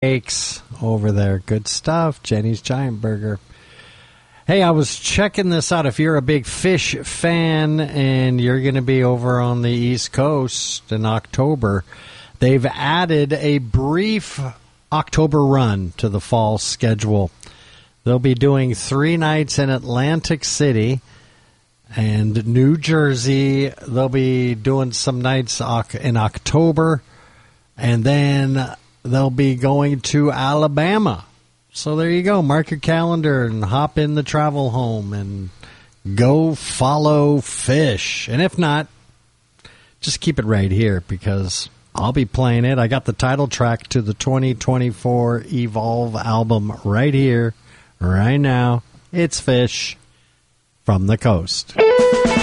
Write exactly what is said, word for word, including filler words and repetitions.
over there. Good stuff. Jenny's Giant Burger. Hey, I was checking this out. If you're a big fish fan and you're going to be over on the East Coast in October, they've added a brief October run to the fall schedule. They'll be doing three nights in Atlantic City and New Jersey. They'll be doing some nights in October, and then they'll be going to Alabama. So there you go. Mark your calendar and hop in the travel home and go follow fish. And if not, just keep it right here because I'll be playing it. I got the title track to the twenty twenty-four Evolve album right here, right now. It's Fish from the Coast.